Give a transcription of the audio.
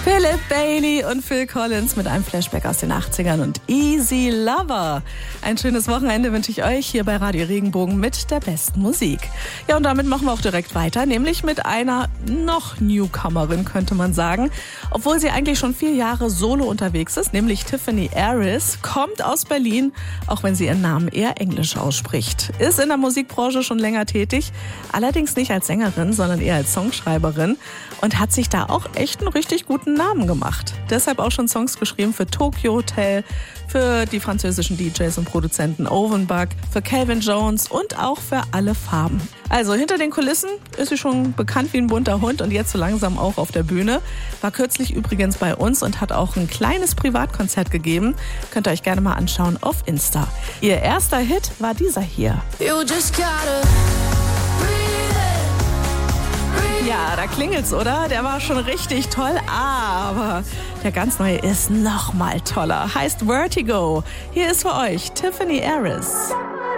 Philip Bailey und Phil Collins mit einem Flashback aus den 80ern und Easy Lover. Ein schönes Wochenende wünsche ich euch hier bei Radio Regenbogen mit der besten Musik. Ja, und damit machen wir auch direkt weiter, nämlich mit einer noch Newcomerin, könnte man sagen. Obwohl sie eigentlich schon 4 Jahre solo unterwegs ist, nämlich Tiffany Aris, kommt aus Berlin, auch wenn sie ihren Namen eher englisch ausspricht. Ist in der Musikbranche schon länger tätig, allerdings nicht als Sängerin, sondern eher als Songschreiberin und hat sich da auch echt einen richtig guten Namen gemacht. Deshalb auch schon Songs geschrieben für Tokyo Hotel, für die französischen DJs und Produzenten Ovenbug, für Calvin Jones und auch für Alle Farben. Also hinter den Kulissen ist sie schon bekannt wie ein bunter Hund und jetzt so langsam auch auf der Bühne. War kürzlich übrigens bei uns und hat auch ein kleines Privatkonzert gegeben. Könnt ihr euch gerne mal anschauen auf Insta. Ihr erster Hit war dieser hier. Ja, da klingelt's, oder? Der war schon richtig toll, aber der ganz neue ist noch mal toller. Heißt Vertigo. Hier ist für euch Tiffany Aris.